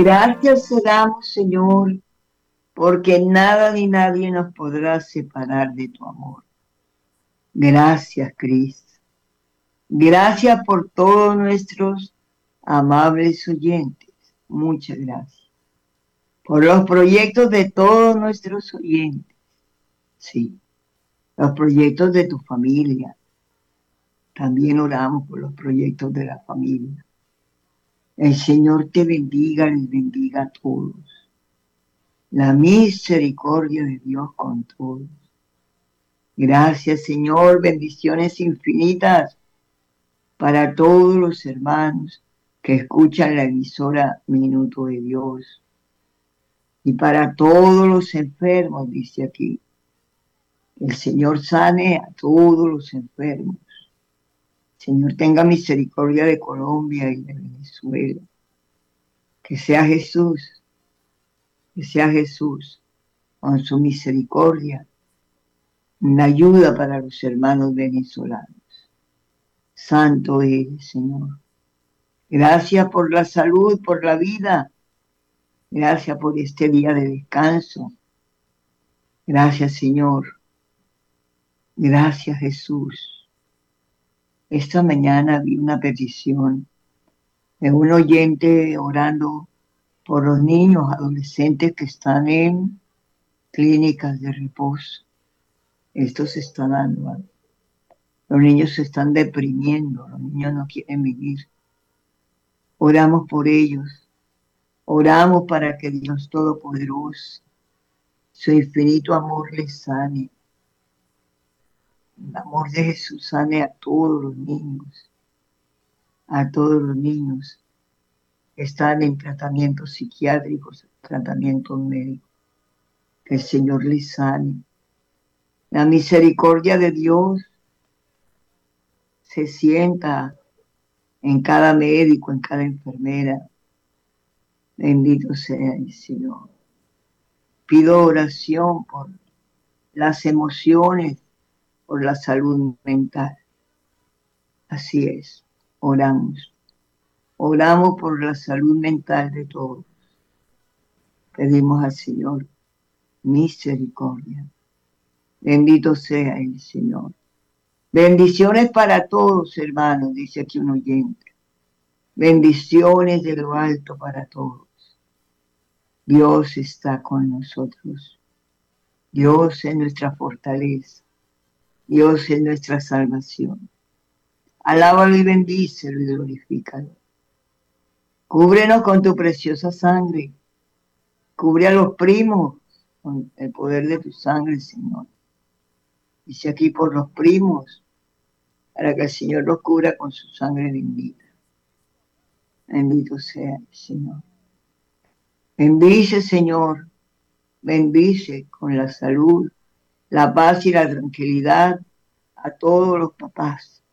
Gracias te damos, Señor, porque nada ni nadie nos podrá separar de tu amor. Gracias, Cristo. Gracias por todos nuestros amables oyentes. Muchas gracias. Por los proyectos de todos nuestros oyentes. Sí, los proyectos de tu familia. También oramos por los proyectos de la familia. El Señor te bendiga, les bendiga a todos. La misericordia de Dios con todos. Gracias, Señor, bendiciones infinitas para todos los hermanos que escuchan la emisora Minuto de Dios. Y para todos los enfermos, dice aquí, el Señor sane a todos los enfermos. Señor, tenga misericordia de Colombia y de Venezuela. Que sea Jesús, con su misericordia, una ayuda para los hermanos venezolanos. Santo eres, Señor. Gracias por la salud, por la vida. Gracias por este día de descanso. Gracias, Señor. Gracias, Jesús. Esta mañana vi una petición de un oyente orando por los niños, adolescentes que están en clínicas de reposo. Esto se está dando. Los niños se están deprimiendo, los niños no quieren vivir. Oramos por ellos. Oramos para que Dios Todopoderoso, su infinito amor les sane. El amor de Jesús sane a todos los niños. A todos los niños que están en tratamientos psiquiátricos, tratamientos médicos. Que el Señor les sane. La misericordia de Dios se sienta en cada médico, en cada enfermera. Bendito sea el Señor. Pido oración por las emociones, por la salud mental. Así es, oramos. Oramos por la salud mental de todos. Pedimos al Señor misericordia. Bendito sea el Señor. Bendiciones para todos, hermanos, dice aquí un oyente. Bendiciones de lo alto para todos. Dios está con nosotros. Dios es nuestra fortaleza. Dios es nuestra salvación. Alábalo y bendícelo y glorifícalo. Cúbrenos con tu preciosa sangre. Cubre a los primos con el poder de tu sangre, Señor. Dice aquí por los primos, para que el Señor los cubra con su sangre bendita. Bendito sea el Señor. Bendice, Señor. Bendice con la salud, la paz y la tranquilidad a todos los papás.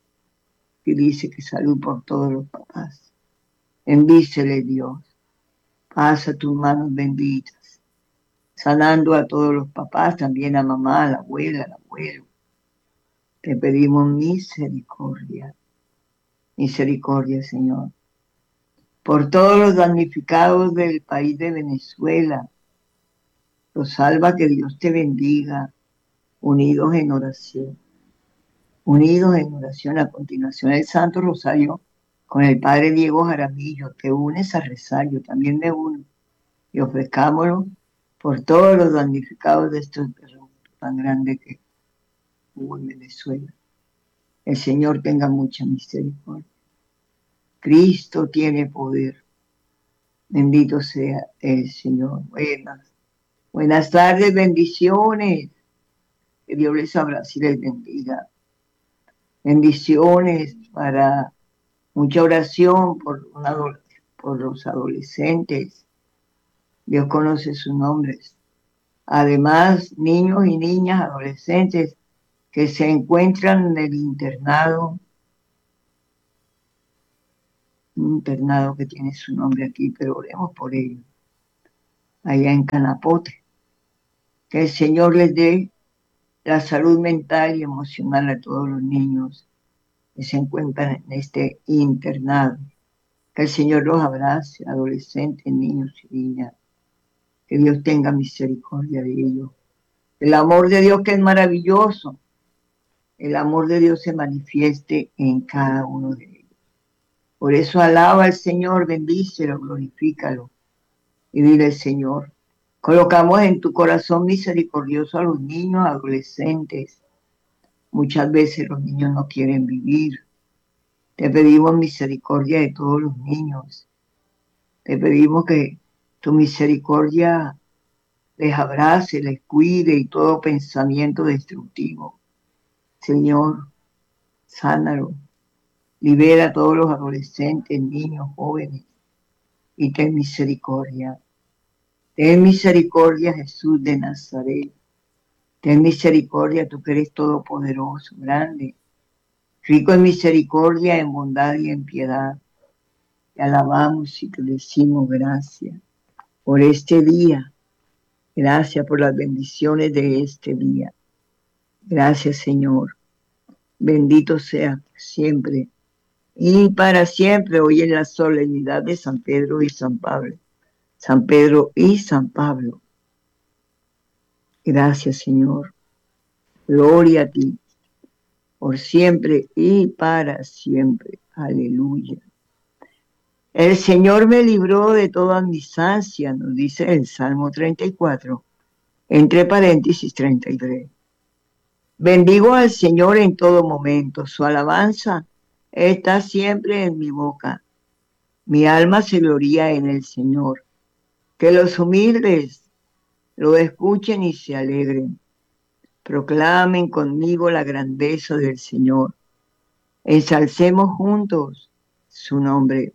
Y dice que salud por todos los papás. Bendícele, Dios. Pasa tus manos benditas, sanando a todos los papás, también a mamá, a la abuela, al abuelo. Te pedimos misericordia, misericordia, Señor, por todos los damnificados del país de Venezuela. Los salva, que Dios te bendiga, unidos en oración. Unidos en oración, a continuación el Santo Rosario con el Padre Diego Jaramillo. Te unes a rezar, yo también me uno. Y ofrezcámoslo por todos los damnificados de estos terremotos tan grandes que hubo en Venezuela. El Señor tenga mucha misericordia. Cristo tiene poder. Bendito sea el Señor. Buenas tardes, bendiciones. Que Dios les abrace y les bendiga. Bendiciones para mucha oración por los adolescentes. Dios conoce sus nombres. Además, niños y niñas, adolescentes que se encuentran en el internado, un internado que tiene su nombre aquí, pero oremos por ellos, allá en Canapote. Que el Señor les dé la salud mental y emocional a todos los niños que se encuentran en este internado. Que el Señor los abrace, adolescentes, niños y niñas. Que Dios tenga misericordia de ellos. El amor de Dios que es maravilloso. El amor de Dios se manifieste en cada uno de ellos. Por eso alaba al Señor, bendícelo, glorifícalo. Y dile, Señor, colocamos en tu corazón misericordioso a los niños, adolescentes. Muchas veces los niños no quieren vivir. Te pedimos misericordia de todos los niños. Te pedimos que tu misericordia les abrace, les cuide y todo pensamiento destructivo. Señor, sánalo. Libera a todos los adolescentes, niños, jóvenes y ten misericordia. Ten misericordia, Jesús de Nazaret. Ten misericordia, tú que eres todopoderoso, grande, rico en misericordia, en bondad y en piedad. Te alabamos y te decimos gracias por este día. Gracias por las bendiciones de este día. Gracias, Señor. Bendito sea siempre y para siempre, hoy en la solemnidad de San Pedro y San Pablo. San Pedro y San Pablo. Gracias, Señor. Gloria a ti, por siempre y para siempre. Aleluya. El Señor me libró de todas mis ansias, nos dice el Salmo 34, entre paréntesis 33. Bendigo al Señor en todo momento, su alabanza está siempre en mi boca. Mi alma se gloria en el Señor. Que los humildes lo escuchen y se alegren. Proclamen conmigo la grandeza del Señor. Ensalcemos juntos su nombre.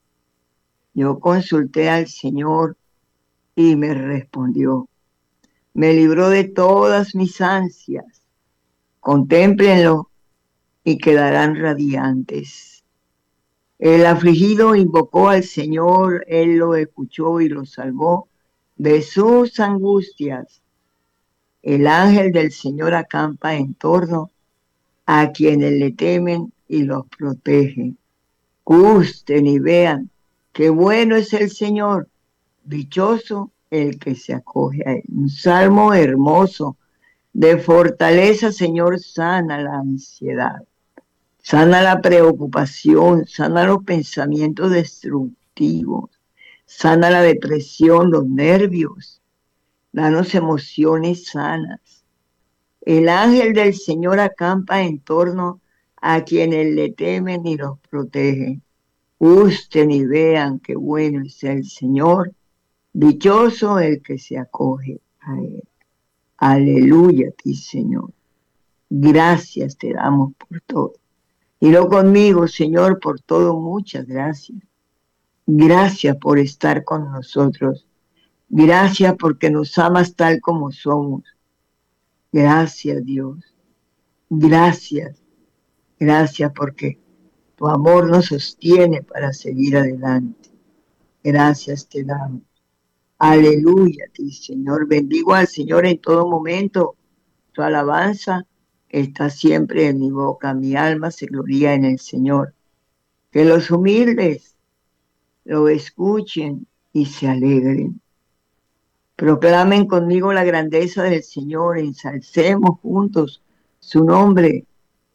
Yo consulté al Señor y me respondió. Me libró de todas mis ansias. Contémplenlo y quedarán radiantes. El afligido invocó al Señor, Él lo escuchó y lo salvó de sus angustias. El ángel del Señor acampa en torno a quienes le temen y los protege. Gusten y vean qué bueno es el Señor, dichoso el que se acoge a él. Un salmo hermoso de fortaleza, Señor, sana la ansiedad, sana la preocupación, sana los pensamientos destructivos, sana la depresión, los nervios, danos emociones sanas. El ángel del Señor acampa en torno a quienes le temen y los protege. Gusten y vean qué bueno es el Señor, dichoso el que se acoge a él. Aleluya a ti, Señor. Gracias te damos por todo. Dilo conmigo, Señor, por todo, muchas gracias. Gracias por estar con nosotros. Gracias porque nos amas tal como somos. Gracias, Dios. Gracias. Gracias porque tu amor nos sostiene para seguir adelante. Gracias te damos. Aleluya a ti, Señor. Bendigo al Señor en todo momento. Tu alabanza está siempre en mi boca. Mi alma se gloria en el Señor. Que los humildes lo escuchen y se alegren. Proclamen conmigo la grandeza del Señor. Ensalcemos juntos su nombre.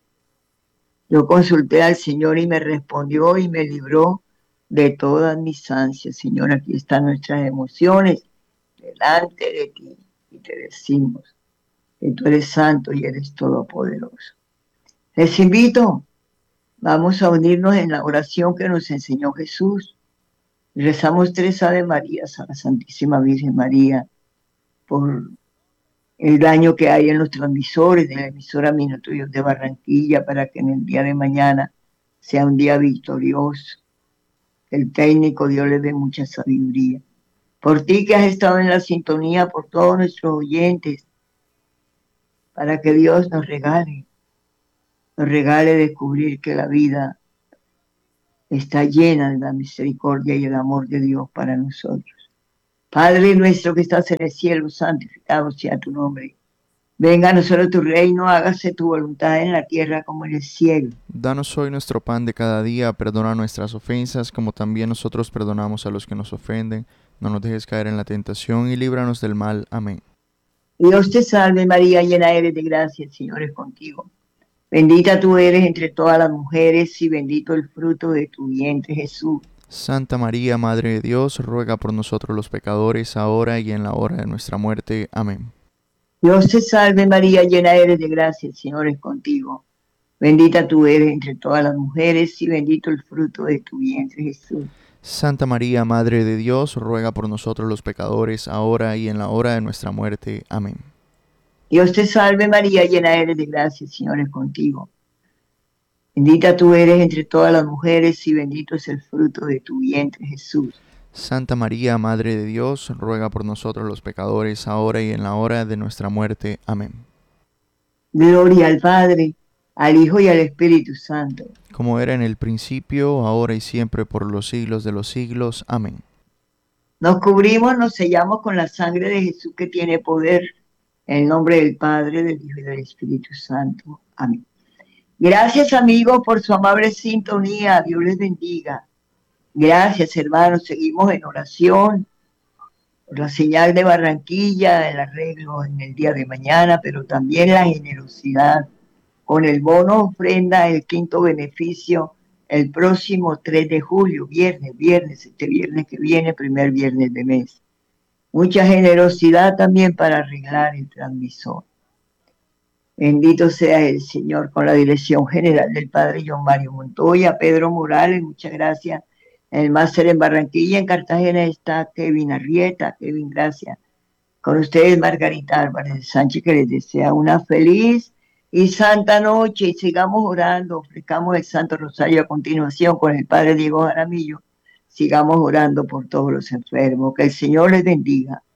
Yo consulté al Señor y me respondió y me libró de todas mis ansias. Señor, aquí están nuestras emociones delante de ti y te decimos que tú eres santo y eres todopoderoso. Les invito, vamos a unirnos en la oración que nos enseñó Jesús. Rezamos 3 Ave Marías a la Santísima Virgen María por el daño que hay en los transmisores de la emisora Minuto Dios de Barranquilla para que en el día de mañana sea un día victorioso. El técnico, Dios le dé mucha sabiduría. Por ti que has estado en la sintonía, por todos nuestros oyentes, para que Dios nos regale descubrir que la vida está llena de la misericordia y el amor de Dios para nosotros. Padre nuestro que estás en el cielo, santificado sea tu nombre. Venga a nosotros tu reino, hágase tu voluntad en la tierra como en el cielo. Danos hoy nuestro pan de cada día, perdona nuestras ofensas, como también nosotros perdonamos a los que nos ofenden. No nos dejes caer en la tentación y líbranos del mal. Amén. Dios te salve María, llena eres de gracia, el Señor es contigo. Bendita tú eres entre todas las mujeres y bendito el fruto de tu vientre, Jesús. Santa María, Madre de Dios, ruega por nosotros los pecadores, ahora y en la hora de nuestra muerte. Amén. Dios te salve María, llena eres de gracia, el Señor es contigo. Bendita tú eres entre todas las mujeres y bendito el fruto de tu vientre, Jesús. Santa María, Madre de Dios, ruega por nosotros los pecadores, ahora y en la hora de nuestra muerte. Amén. Dios te salve María, llena eres de gracia, el Señor es contigo. Bendita tú eres entre todas las mujeres y bendito es el fruto de tu vientre, Jesús. Santa María, Madre de Dios, ruega por nosotros los pecadores, ahora y en la hora de nuestra muerte. Amén. Gloria al Padre, al Hijo y al Espíritu Santo. Como era en el principio, ahora y siempre, por los siglos de los siglos. Amén. Nos cubrimos, nos sellamos con la sangre de Jesús que tiene poder, en el nombre del Padre, del Hijo y del Espíritu Santo. Amén. Gracias amigos por su amable sintonía. Dios les bendiga. Gracias hermanos. Seguimos en oración por la señal de Barranquilla, el arreglo en el día de mañana, pero también la generosidad con el bono ofrenda, el quinto beneficio, el próximo 3 de julio, este viernes que viene, primer viernes de mes. Mucha generosidad también para arreglar el transmisor. Bendito sea el Señor, con la dirección general del Padre John Mario Montoya, Pedro Morales, muchas gracias. El máster en Barranquilla, en Cartagena está Kevin Arrieta. Kevin, gracias. Con ustedes, Margarita Álvarez Sánchez, que les desea una feliz y santa noche y sigamos orando. Ofrezcamos el Santo Rosario a continuación con el Padre Diego Jaramillo. Sigamos orando por todos los enfermos. Que el Señor les bendiga.